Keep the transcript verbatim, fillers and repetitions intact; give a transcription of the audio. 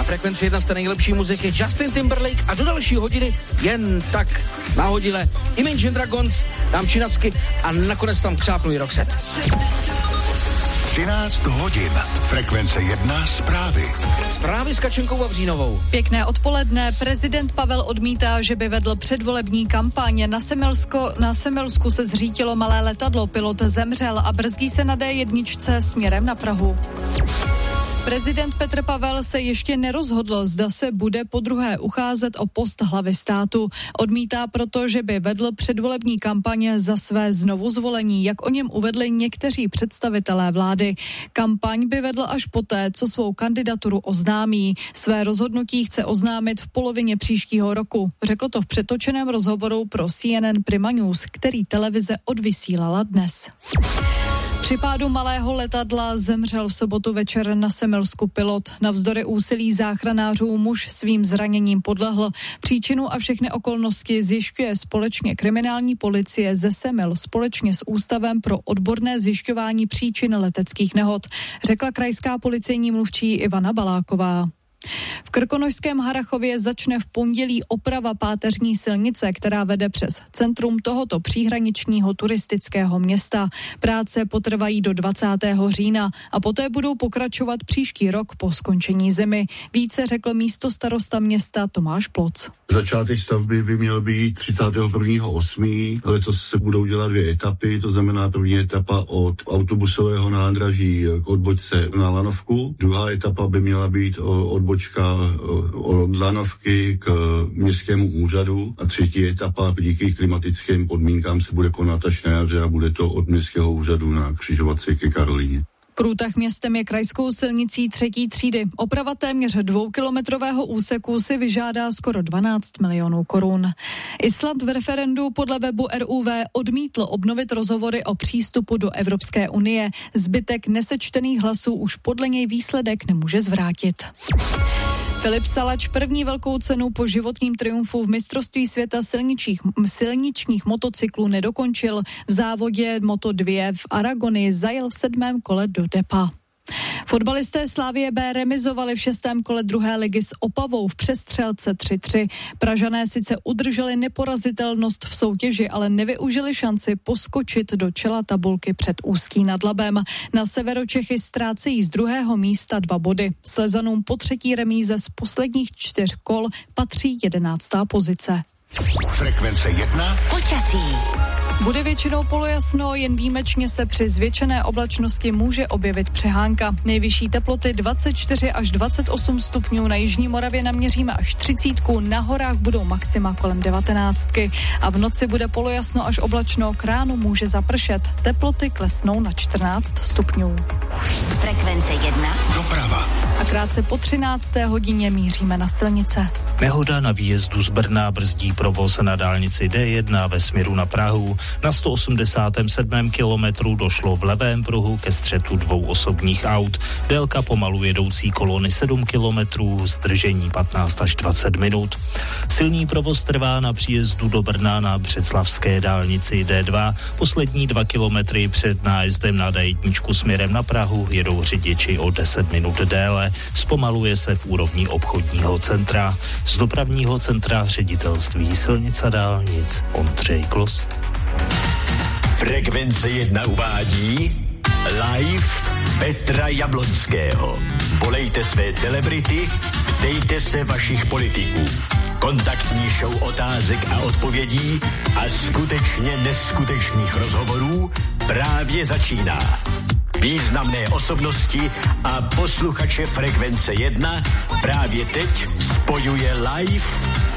Frekvenci jedna z té nejlepší muziky Justin Timberlake a do další hodiny jen tak nahodile Imagine Dragons, dám činasky a nakonec tam křápnu i Roxette. třináct hodin. Frekvence jedna zprávy. Zprávy s Kačenkou Vavřínovou. Pěkné odpoledne. Prezident Pavel odmítá, že by vedl předvolební kampaň. Na, Semelsko, na Semelsku se zřítilo malé letadlo, pilot zemřel a brzdí se na dé jedna směrem na Prahu. Prezident Petr Pavel se ještě nerozhodl, zda se bude podruhé ucházet o post hlavy státu. Odmítá proto, že by vedl předvolební kampaně za své znovuzvolení, jak o něm uvedli někteří představitelé vlády. Kampaň by vedl až poté, co svou kandidaturu oznámí. Své rozhodnutí chce oznámit v polovině příštího roku. Řekl to v přetočeném rozhovoru pro C N N Prima News, který televize odvysílala dnes. Při pádu malého letadla zemřel v sobotu večer na Semelsku pilot. Navzdory úsilí záchranářů muž svým zraněním podlehl. Příčinu a všechny okolnosti zjišťuje společně kriminální policie ze Semil společně s Ústavem pro odborné zjišťování příčin leteckých nehod, řekla krajská policejní mluvčí Ivana Baláková. V Krkonošském Harrachově začne v pondělí oprava páteřní silnice, která vede přes centrum tohoto příhraničního turistického města. Práce potrvají do dvacátého října a poté budou pokračovat příští rok po skončení zimy. Více řekl místostarosta města Tomáš Ploc. Začátek stavby by měl být třicátého prvního osmého Letos se budou dělat dvě etapy, to znamená první etapa od autobusového nádraží k odbočce na Lanovku. Druhá etapa by měla být od odbočka od Lanovky k městskému úřadu a třetí etapa díky klimatickým podmínkám se bude konat až na jaře a bude to od městského úřadu na křižovatce ke Karolíně. Průtah městem je krajskou silnicí třetí třídy. Oprava téměř dvoukilometrového úseku si vyžádá skoro dvanáct milionů korun. Island v referendu podle webu R U V odmítl obnovit rozhovory o přístupu do Evropské unie. Zbytek nesečtených hlasů už podle něj výsledek nemůže zvrátit. Filip Salač první velkou cenu po životním triumfu v mistrovství světa silničních, silničních motocyklů nedokončil. V závodě Moto dva v Aragoni zajel v sedmém kole do depa. Fotbalisté Slavie B remizovali v šestém kole druhé ligy s Opavou v přestřelce tři tři. Pražané sice udrželi neporazitelnost v soutěži, ale nevyužili šanci poskočit do čela tabulky před Ústí nad Labem. Na Severočechy ztrácejí z druhého místa dva body. Slezanům po třetí remíze z posledních čtyř kol patří jedenáctá pozice. Frekvence jedna. Počasí. Bude většinou polojasno, jen výjimečně se při zvětšené oblačnosti může objevit přehánka. Nejvyšší teploty dvacet čtyři až dvacet osm stupňů, na jižní Moravě naměříme až třicítku, na horách budou maxima kolem devatenáctky. A v noci bude polojasno až oblačno, k ránu může zapršet. Teploty klesnou na čtrnáct stupňů. Frekvence jedna. Doprava. A krátce po třinácté hodině míříme na silnice. Nehoda na výjezdu z Brna brzdí provoz na dálnici D jedna ve směru na Prahu. Na sto osmdesátém sedmém kilometru došlo v levém pruhu ke střetu dvou osobních aut. Délka pomalu jedoucí kolony sedm kilometrů, zdržení patnáct až dvacet minut. Silný provoz trvá na příjezdu do Brna na břeclavské dálnici D dva. Poslední dva kilometry před nájezdem na D jedna směrem na Prahu jedou řidiči o deset minut déle. Zpomaluje se v úrovni obchodního centra. Z dopravního centra ředitelství silnic a dálnic Ondřej Klos. Frekvence jedna uvádí live Petra Jablonského. Volejte své celebrity, ptejte se vašich politiků. Kontaktní show otázek a odpovědí a skutečně neskutečných rozhovorů právě začíná. Významné osobnosti a posluchače Frekvence jedna právě teď spojuje live